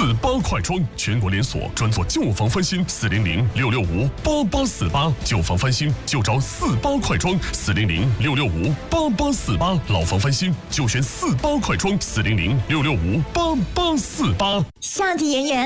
48快装，全国连锁，专做旧房翻新，400-665-8848，旧房翻新就找48快装，400-665-8848，老房翻新就选48快装，400-665-8848。 夏季炎炎，